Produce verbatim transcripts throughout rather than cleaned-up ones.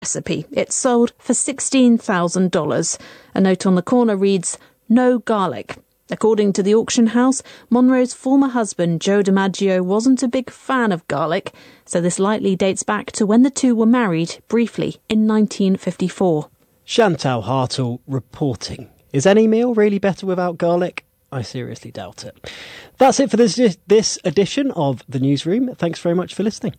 recipe. It's sold for sixteen thousand dollars. A note on the corner reads, "No garlic." According to the auction house, Monroe's former husband, Joe DiMaggio, wasn't a big fan of garlic, so this likely dates back to when the two were married, briefly, in nineteen fifty-four. Chantal Hartle reporting. Is any meal really better without garlic? I seriously doubt it. That's it for this, this edition of The Newsroom. Thanks very much for listening.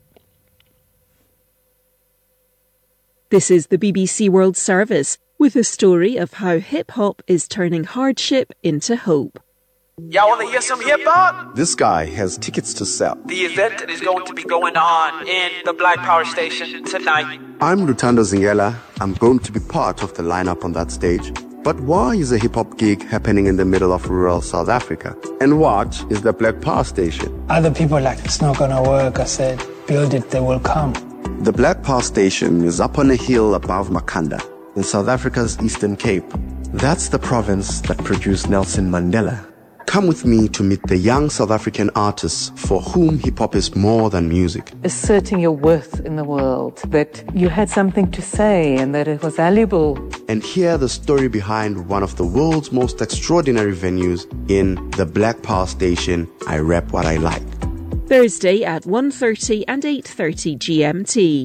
This is the B B C World Service, with a story of how hip-hop is turning hardship into hope. Y'all want to hear some hip-hop? This guy has tickets to sell. The event is going to be going on in the Black Power Station tonight. I'm Lutando Zingela. I'm going to be part of the lineup on that stage. But why is a hip-hop gig happening in the middle of rural South Africa? And what is the Black Power Station? Other people are like, it's not going to work. I said, build it, they will come. The Black Power Station is up on a hill above Makhanda, in South Africa's Eastern Cape. That's the province that produced Nelson Mandela. Come with me to meet the young South African artists for whom hip-hop is more than music. Asserting your worth in the world, that you had something to say and that it was valuable. And hear the story behind one of the world's most extraordinary venues in the Black Power Station, I Rap What I Like. Thursday at one thirty and eight thirty G M T.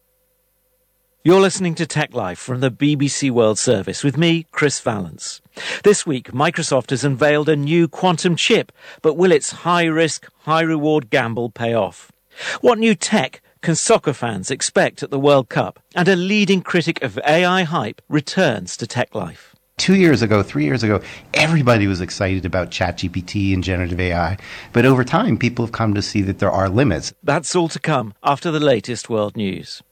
You're listening to Tech Life from the B B C World Service with me, Chris Vallance. This week, Microsoft has unveiled a new quantum chip, but will its high-risk, high-reward gamble pay off? What new tech can soccer fans expect at the World Cup? And a leading critic of A I hype returns to Tech Life. Two years ago, three years ago, everybody was excited about ChatGPT and generative A I. But over time, people have come to see that there are limits. That's all to come after the latest world news.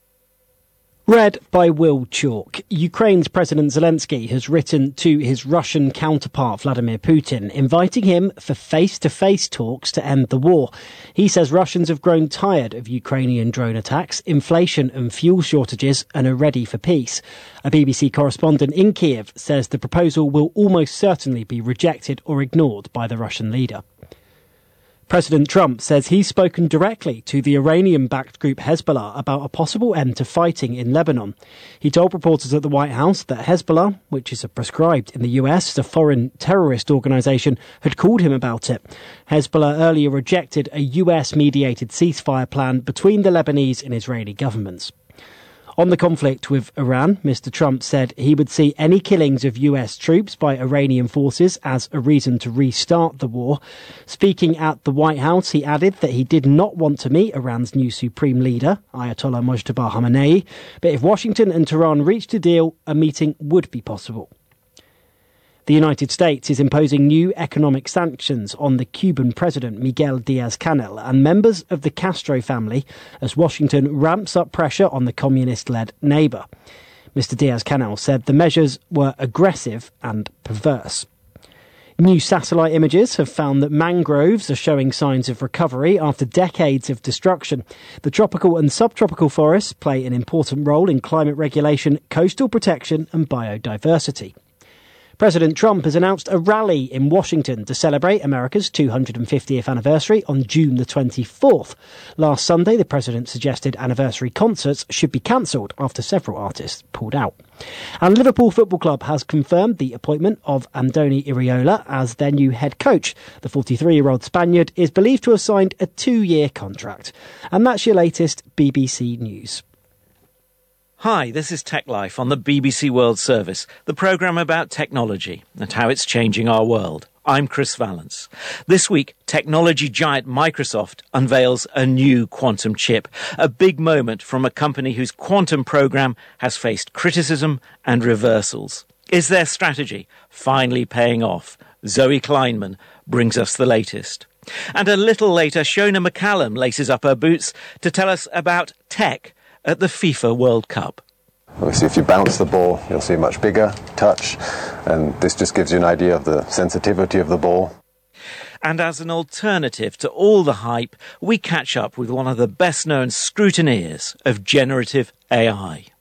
Read by Will Chalk. Ukraine's President Zelensky has written to his Russian counterpart Vladimir Putin, inviting him for face-to-face talks to end the war. He says Russians have grown tired of Ukrainian drone attacks, inflation and fuel shortages, and are ready for peace. A B B C correspondent in Kiev says the proposal will almost certainly be rejected or ignored by the Russian leader. President Trump says he's spoken directly to the Iranian-backed group Hezbollah about a possible end to fighting in Lebanon. He told reporters at the White House that Hezbollah, which is prescribed in the U S as a foreign terrorist organisation, had called him about it. Hezbollah earlier rejected a U S-mediated ceasefire plan between the Lebanese and Israeli governments. On the conflict with Iran, Mister Trump said he would see any killings of U S troops by Iranian forces as a reason to restart the war. Speaking at the White House, he added that he did not want to meet Iran's new supreme leader, Ayatollah Mojtaba Khamenei, but if Washington and Tehran reached a deal, a meeting would be possible. The United States is imposing new economic sanctions on the Cuban president Miguel Diaz-Canel and members of the Castro family as Washington ramps up pressure on the communist-led neighbour. Mister Diaz-Canel said the measures were aggressive and perverse. New satellite images have found that mangroves are showing signs of recovery after decades of destruction. The tropical and subtropical forests play an important role in climate regulation, coastal protection and biodiversity. President Trump has announced a rally in Washington to celebrate America's two hundred fiftieth anniversary on June the twenty-fourth. Last Sunday, the president suggested anniversary concerts should be cancelled after several artists pulled out. And Liverpool Football Club has confirmed the appointment of Andoni Iraola as their new head coach. The forty-three-year-old Spaniard is believed to have signed a two-year contract. And that's your latest B B C News. Hi, this is Tech Life on the B B C World Service, the programme about technology and how it's changing our world. I'm Chris Vallance. This week, technology giant Microsoft unveils a new quantum chip, a big moment from a company whose quantum programme has faced criticism and reversals. Is their strategy finally paying off? Zoe Kleinman brings us the latest. And a little later, Shona McCallum laces up her boots to tell us about tech at the FIFA World Cup. Obviously, if you bounce the ball, you'll see much bigger touch, and this just gives you an idea of the sensitivity of the ball. And as an alternative to all the hype, we catch up with one of the best-known scrutineers of generative A I.